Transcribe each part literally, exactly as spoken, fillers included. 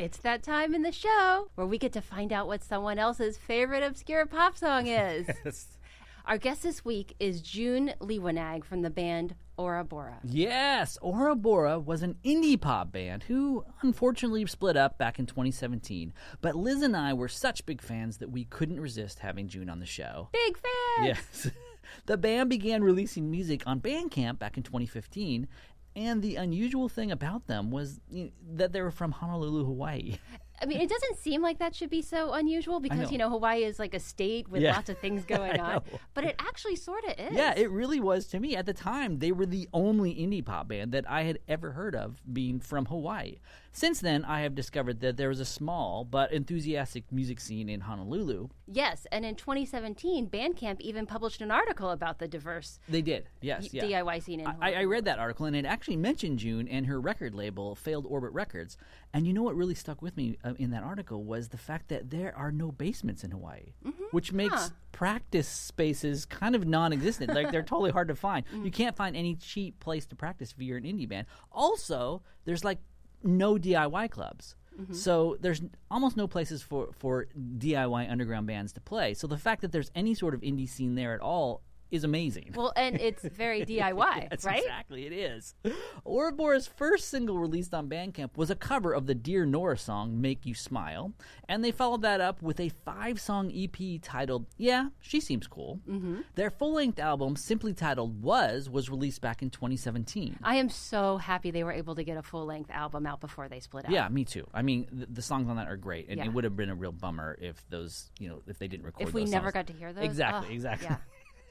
It's that time in the show where we get to find out what someone else's favorite obscure pop song is. Yes. Our guest this week is June Liwanag from the band Ora Bora. Yes, Ora Bora was an indie pop band who unfortunately split up back in twenty seventeen. But Liz and I were such big fans that we couldn't resist having June on the show. Big fans! Yes. The band began releasing music on Bandcamp back in twenty fifteen, and the unusual thing about them was you know, that they were from Honolulu, Hawaii. I mean, it doesn't seem like that should be so unusual because, know. you know, Hawaii is like a state with Yeah. lots of things going I on. know. But it actually sort of is. Yeah, it really was to me. At the time, they were the only indie pop band that I had ever heard of being from Hawaii. Since then, I have discovered that there was a small but enthusiastic music scene in Honolulu. Yes, and in twenty seventeen, Bandcamp even published an article about the diverse They did, yes. y- yeah. D I Y scene in Hawaii. I, I read that article, and it actually mentioned June and her record label, Failed Orbit Records. And you know what really stuck with me uh, in that article was the fact that there are no basements in Hawaii, Mm-hmm. which makes Huh. practice spaces kind of non-existent. Like, they're totally hard to find. Mm. You can't find any cheap place to practice if you're an indie band. Also, there's, like, no D I Y clubs. Mm-hmm. So there's almost no places for, for D I Y underground bands to play. So the fact that there's any sort of indie scene there at all is amazing. Well, and it's very D I Y, Yes, right? exactly, it is. Ora Bora's first single released on Bandcamp was a cover of the Dear Nora song, Make You Smile, and they followed that up with a five-song E P titled, Yeah, She Seems Cool. Mm-hmm. Their full-length album, simply titled Was, was released back in twenty seventeen. I am so happy they were able to get a full-length album out before they split up. Yeah, me too. I mean, the, the songs on that are great, and Yeah. it would have been a real bummer if those, you know, if they didn't record If we those never songs. got to hear those? Exactly, Ugh, exactly. yeah.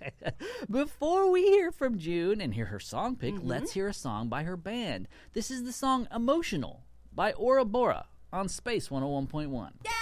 Before we hear from June and hear her song pick, Mm-hmm. let's hear a song by her band. This is the song Emotional by Ora Bora on Space one oh one point one. Yeah!